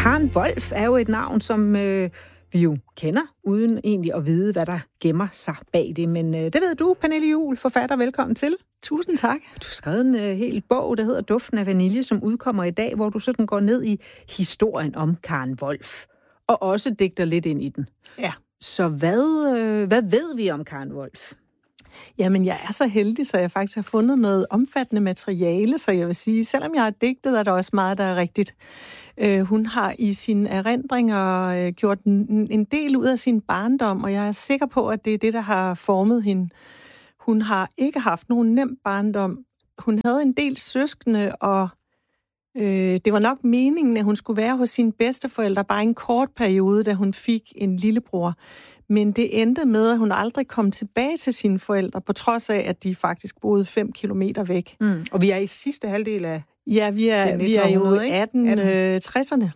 Karen Wolf er jo et navn, som vi jo kender, uden egentlig at vide, hvad der gemmer sig bag det. Men det ved du, Pernille Juhl, forfatter. Velkommen til. Tusind tak. Du har skrevet en hel bog, der hedder Duften af vanilje, som udkommer i dag, hvor du sådan går ned i historien om Karen Wolf, og også digter lidt ind i den. Ja. Så hvad ved vi om Karen Wolf? Jamen, jeg er så heldig, så jeg faktisk har fundet noget omfattende materiale, så jeg vil sige, selvom jeg har digtet, er der også meget, der er rigtigt. Hun har i sine erindringer gjort en del ud af sin barndom, og jeg er sikker på, at det er det, der har formet hende. Hun har ikke haft nogen nem barndom. Hun havde en del søskende, og det var nok meningen, at hun skulle være hos sine bedsteforældre bare en kort periode, da hun fik en lillebror. Men det endte med, at hun aldrig kom tilbage til sine forældre, på trods af, at de faktisk boede 5 kilometer væk. Og vi er i sidste halvdel af... Ja, vi er jo i 1860'erne.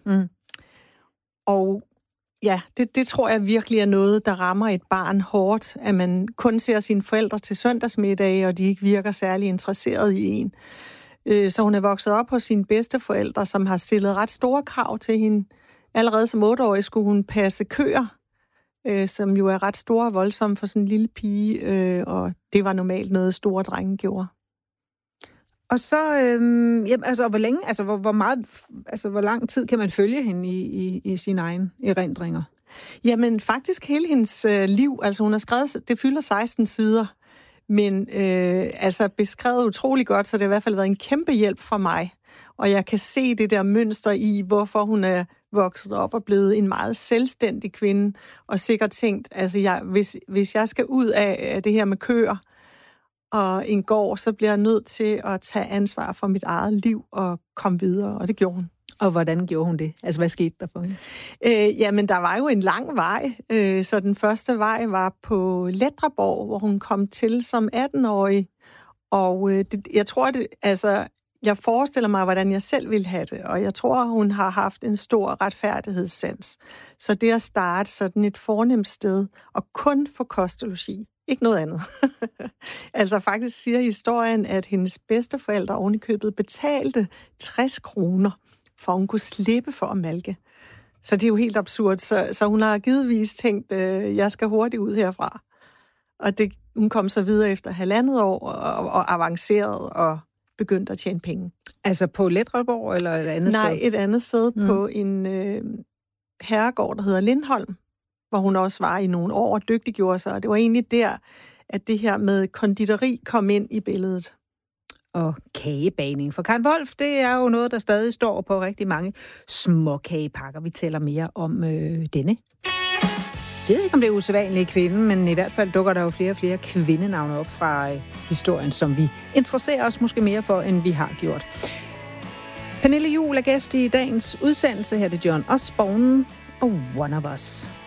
Og ja, det tror jeg virkelig er noget, der rammer et barn hårdt, at man kun ser sine forældre til søndagsmiddage, og de ikke virker særlig interesseret i en. Så hun er vokset op hos sine bedsteforældre, som har stillet ret store krav til hende. Allerede som 8-årig skulle hun passe køer, som jo er ret store og voldsomme for sådan en lille pige, og det var normalt noget, store drenge gjorde. Og så, hvor længe, hvor lang tid kan man følge hende i sine egne erindringer? Jamen, faktisk hele hendes liv. Altså, hun har skrevet, det fylder 16 sider, men beskrevet utrolig godt, så det har i hvert fald været en kæmpe hjælp for mig. Og jeg kan se det der mønster i, hvorfor hun er vokset op og blevet en meget selvstændig kvinde, og sikkert tænkt, altså hvis jeg skal ud af det her med køer og en gård, så bliver jeg nødt til at tage ansvar for mit eget liv og komme videre, og det gjorde hun. Og hvordan gjorde hun det? Altså, hvad skete der for hende? Jamen, der var jo en lang vej, så den første vej var på Ledreborg, hvor hun kom til som 18-årig, og jeg forestiller mig, hvordan jeg selv ville have det, og jeg tror, hun har haft en stor retfærdighedssans. Så det at starte sådan et fornemt sted, og kun få kost og logi, ikke noget andet. Altså faktisk siger historien, at hendes bedsteforældre ovenikøbet betalte 60 kroner, for hun kunne slippe for at malke. Så det er jo helt absurd. Så hun har givetvis tænkt, jeg skal hurtigt ud herfra. Og hun kom så videre efter 1,5 år og avanceret og begyndte at tjene penge. Altså på Ledreborg eller et andet sted? Nej, et andet sted på en herregård, der hedder Lindholm, hvor hun også var i nogle år og dygtiggjorde sig. Og det var egentlig der, at det her med konditori kom ind i billedet. Og kagebagning. For Karen Wolf, det er jo noget, der stadig står på rigtig mange småkagepakker. Vi tæller mere om denne. Jeg ved ikke, om det er usædvanlige kvinde, men i hvert fald dukker der jo flere og flere kvindenavne op fra historien, som vi interesserer os måske mere for, end vi har gjort. Pernille Juhl er gæst i dagens udsendelse. Her er det John Osborne og One of Us.